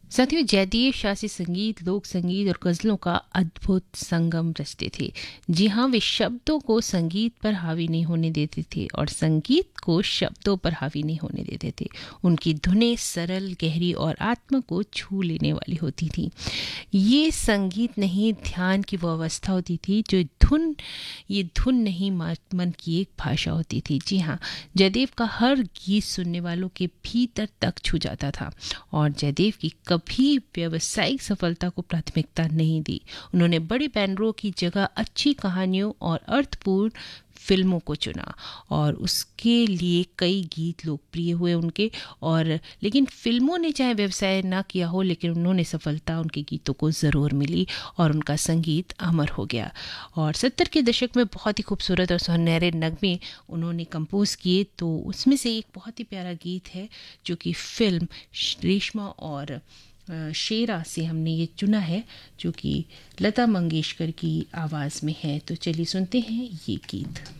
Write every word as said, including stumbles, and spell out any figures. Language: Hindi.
साथियों, जयदेव शास्त्री संगीत, लोक संगीत और गज़लों का अद्भुत संगम रचते थे। जी हाँ, वे शब्दों को संगीत पर हावी नहीं होने देते थे और संगीत को शब्दों पर हावी नहीं होने देते थे। उनकी धुनें सरल, गहरी और आत्मा को छू लेने वाली होती थी। ये संगीत नहीं, ध्यान की वो अवस्था होती थी जो धुन ये धुन नहीं, मा- मन की एक भाषा होती थी। जी हाँ, जयदेव का हर गीत सुनने वालों के भीतर तक छू जाता था और जयदेव की कभी व्यावसायिक सफलता को प्राथमिकता नहीं दी। उन्होंने बड़े बैनरों की जगह अच्छी कहानियों और अर्थपूर्ण फिल्मों को चुना और उसके लिए कई गीत लोकप्रिय हुए उनके। और लेकिन फिल्मों ने चाहे व्यवसाय ना किया हो, लेकिन उन्होंने सफलता उनके गीतों को ज़रूर मिली और उनका संगीत अमर हो गया। और सत्तर के दशक में बहुत ही खूबसूरत और सुनहरे नगमे उन्होंने कंपोज किए। तो उसमें से एक बहुत ही प्यारा गीत है जो कि फिल्म रेशमा और अ, शेरा से हमने ये चुना है, जो कि लता मंगेशकर की आवाज़ में है। तो चलिए सुनते हैं ये गीत।